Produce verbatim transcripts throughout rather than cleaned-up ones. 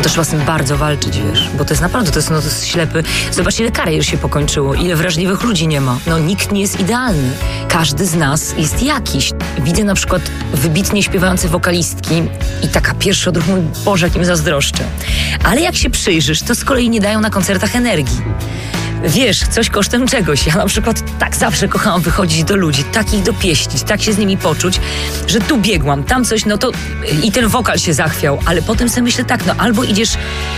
to trzeba z tym bardzo walczyć, wiesz, bo to jest naprawdę, to jest, no, to jest ślepy. Zobacz, ile karier się pokończyło, ile wrażliwych ludzi nie ma. No nikt nie jest idealny. Każdy z nas jest jakiś. Widzę na przykład wybitnie śpiewające wokalistki i taka pierwszy odruch, mój Boże, jakim zazdroszczę. Ale jak się przyjrzysz, to z kolei nie dają na koncertach energii. Wiesz, coś kosztem czegoś. Ja na przykład tak zawsze kochałam wychodzić do ludzi, tak ich dopieścić, tak się z nimi poczuć, że tu biegłam, tam coś, no to i ten wokal się zachwiał, ale potem sobie myślę tak, no albo idziesz,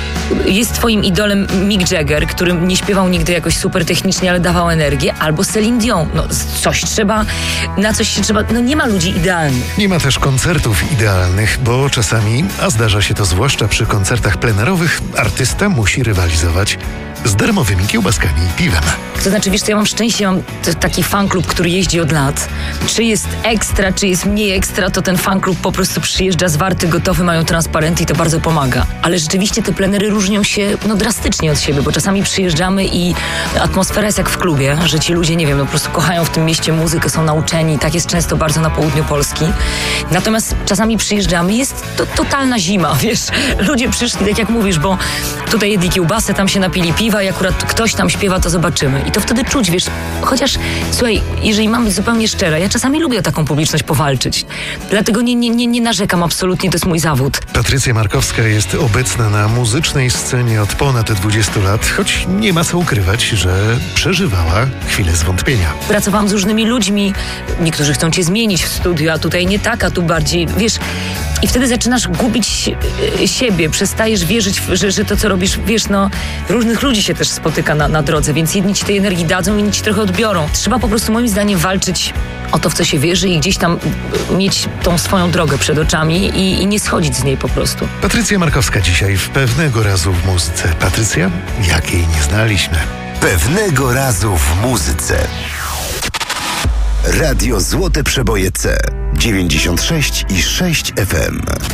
jest twoim idolem Mick Jagger, który nie śpiewał nigdy jakoś super technicznie, ale dawał energię, albo Celine Dion. No coś trzeba, na coś się trzeba, no nie ma ludzi idealnych. Nie ma też koncertów idealnych, bo czasami, a zdarza się to zwłaszcza przy koncertach plenerowych, artysta musi rywalizować z darmowymi kiełbaskami i piwem. To znaczy, wiesz co, ja mam szczęście, mam t- taki fanklub, który jeździ od lat. Czy jest ekstra, czy jest mniej ekstra, to ten fanklub po prostu przyjeżdża zwarty, gotowy, mają transparenty i to bardzo pomaga. Ale rzeczywiście te plenery różnią się no drastycznie od siebie, bo czasami przyjeżdżamy i atmosfera jest jak w klubie, że ci ludzie, nie wiem, no po prostu kochają w tym mieście muzykę, są nauczeni, tak jest często bardzo na południu Polski. Natomiast czasami przyjeżdżamy i jest to totalna zima, wiesz. Ludzie przyszli, tak jak mówisz, bo tutaj jedli kiełbasę, tam się napili piwa i akurat ktoś tam śpiewa, to zobaczymy. I to wtedy czuć, wiesz, chociaż, słuchaj, jeżeli mam być zupełnie szczera, ja czasami lubię o taką publiczność powalczyć. Dlatego nie, nie, nie, nie narzekam absolutnie, to jest mój zawód. Patrycja Markowska jest obecna na muzycznej scenie od ponad dwudziestu lat, choć nie ma co ukrywać, że przeżywała chwilę zwątpienia. Pracowałam z różnymi ludźmi, niektórzy chcą cię zmienić w studiu, a tutaj nie tak, a tu bardziej, wiesz, i wtedy zaczynasz gubić siebie, przestajesz wierzyć, w, że, że to, co robisz, wiesz, no, różnych ludzi się też spotyka na, na drodze, więc jedni ci tej energii dadzą, inni ci trochę odbiorą. Trzeba po prostu moim zdaniem walczyć o to, w co się wierzy i gdzieś tam mieć tą swoją drogę przed oczami i, i nie schodzić z niej po prostu. Patrycja Markowska dzisiaj w Pewnego razu w muzyce. Patrycja, jakiej nie znaliśmy. Pewnego razu w muzyce. Radio Złote Przeboje C dziewięćdziesiąt sześć i sześć F M.